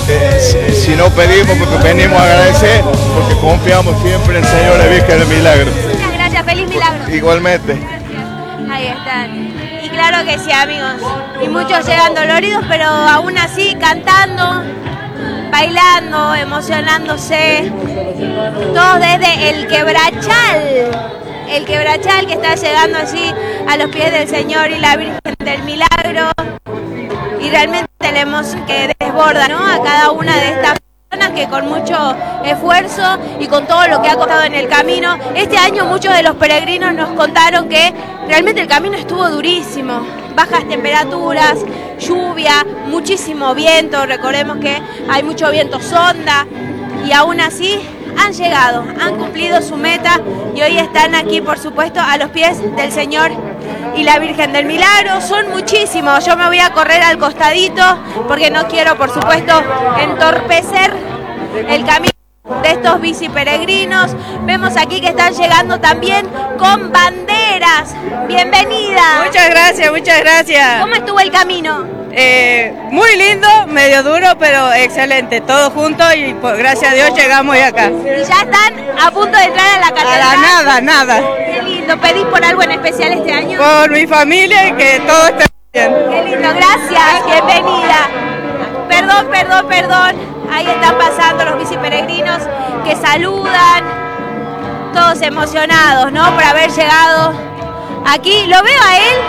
si no pedimos, porque venimos a agradecer, porque confiamos siempre en el Señor la Virgen del Milagro. Muchas gracias, feliz milagro. Igualmente. Gracias. Ahí están. Y claro que sí, amigos. Y muchos llegan doloridos, pero aún así cantando, bailando, emocionándose. Todos desde el quebrachal. El quebrachal que está llegando allí a los pies del Señor y la Virgen del Milagro. Y realmente la emoción que desborda, ¿no?, a cada una de estas personas que con mucho esfuerzo y con todo lo que ha costado en el camino. Este año muchos de los peregrinos nos contaron que realmente el camino estuvo durísimo. Bajas temperaturas, lluvia, muchísimo viento. Recordemos que hay mucho viento sonda y aún así han llegado, han cumplido su meta y hoy están aquí, por supuesto, a los pies del Señor y la Virgen del Milagro. Son muchísimos. Yo me voy a correr al costadito porque no quiero, por supuesto, entorpecer el camino de estos biciperegrinos. Vemos aquí que están llegando también con banderas. Bienvenida. Muchas gracias, muchas gracias. ¿Cómo estuvo el camino? Muy lindo, medio duro, pero excelente, todos juntos y gracias a Dios llegamos y acá. Y ya están a punto de entrar a la catedral. Nada. Qué lindo. ¿Pedís por algo en especial este año? Por mi familia y que todo esté bien. Qué lindo, gracias, bienvenida. Perdón. Ahí están pasando los biciperegrinos que saludan, todos emocionados, ¿no?, por haber llegado aquí. Lo veo a él.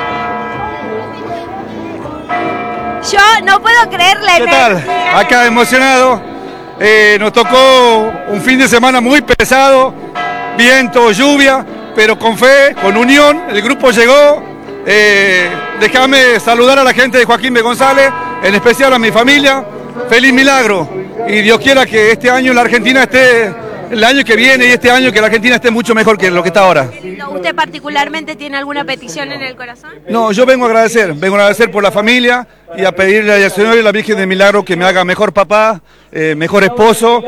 Yo no puedo creerle. ¿Qué tal? Acá emocionado. Nos tocó un fin de semana muy pesado, viento, lluvia, pero con fe, con unión. El grupo llegó. Déjame saludar a la gente de Joaquín B. González, en especial a mi familia. Feliz milagro. Y Dios quiera que este año la Argentina esté, el año que viene y este año que la Argentina esté mucho mejor que lo que está ahora. ¿Usted particularmente tiene alguna petición en el corazón? No, yo vengo a agradecer por la familia y a pedirle al Señor y a la Virgen del Milagro que me haga mejor papá, mejor esposo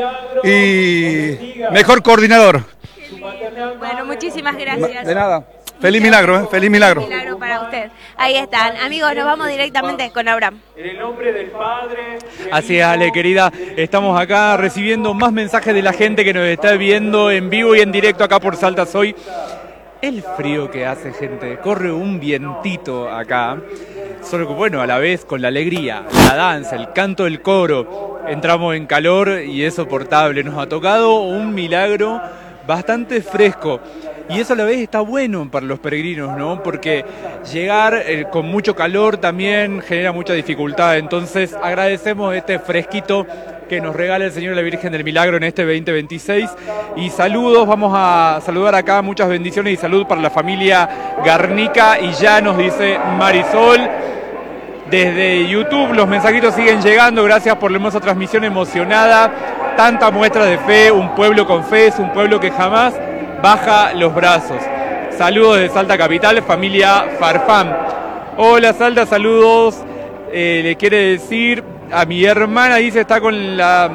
y mejor coordinador. Bueno, muchísimas gracias. De nada. Feliz milagro, feliz milagro. Feliz milagro para usted. Ahí están. Amigos, nos vamos directamente con Abraham. En el nombre del Padre. Así es, Ale, querida. Estamos acá recibiendo más mensajes de la gente que nos está viendo en vivo y en directo acá por Salta Soy. El frío que hace, gente. Corre un vientito acá. Solo que, bueno, a la vez con la alegría, la danza, el canto del coro. Entramos en calor y es soportable. Nos ha tocado un milagro bastante fresco. Y eso a la vez está bueno para los peregrinos, ¿no? Porque llegar con mucho calor también genera mucha dificultad. Entonces agradecemos este fresquito que nos regala el Señor y la Virgen del Milagro en este 2026. Y saludos, vamos a saludar acá, muchas bendiciones y salud para la familia Garnica. Y ya nos dice Marisol. Desde YouTube los mensajitos siguen llegando, gracias por la hermosa transmisión emocionada. Tanta muestra de fe, un pueblo con fe, es un pueblo que jamás baja los brazos. Saludos de Salta Capital, familia Farfán. Hola Salta, saludos. Le quiere decir a mi hermana, dice, está con la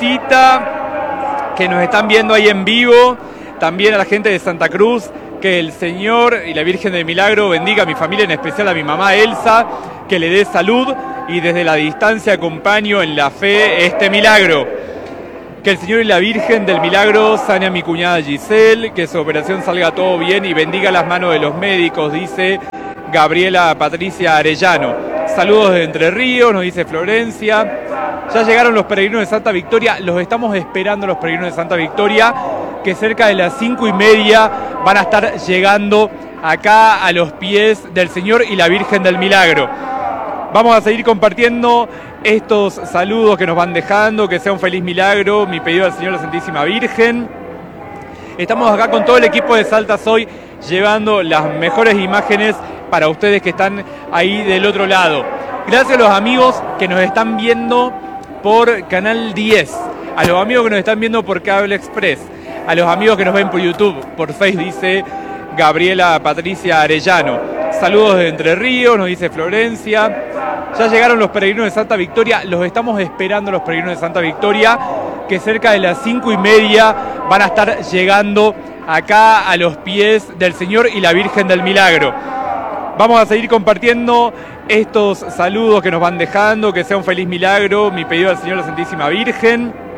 visita, que nos están viendo ahí en vivo. También a la gente de Santa Cruz, que el Señor y la Virgen del Milagro bendiga a mi familia, en especial a mi mamá Elsa, que le dé salud y desde la distancia acompaño en la fe este milagro. Que el Señor y la Virgen del Milagro sane a mi cuñada Giselle, que su operación salga todo bien y bendiga las manos de los médicos, dice Gabriela Patricia Arellano. Saludos de Entre Ríos, nos dice Florencia. Ya llegaron los peregrinos de Santa Victoria, los estamos esperando los peregrinos de Santa Victoria, que cerca de las 5:30 van a estar llegando acá a los pies del Señor y la Virgen del Milagro. Vamos a seguir compartiendo estos saludos que nos van dejando, que sea un feliz milagro, mi pedido al Señor la Santísima Virgen. Estamos acá con todo el equipo de Salta Soy, llevando las mejores imágenes para ustedes que están ahí del otro lado. Gracias a los amigos que nos están viendo por Canal 10, a los amigos que nos están viendo por Cable Express, a los amigos que nos ven por YouTube, por Facebook, dice Gabriela Patricia Arellano. Saludos de Entre Ríos, nos dice Florencia. Ya llegaron los peregrinos de Santa Victoria, los estamos esperando los peregrinos de Santa Victoria, que cerca de las 5:30 van a estar llegando acá a los pies del Señor y la Virgen del Milagro. Vamos a seguir compartiendo estos saludos que nos van dejando, que sea un feliz milagro, mi pedido al Señor la Santísima Virgen.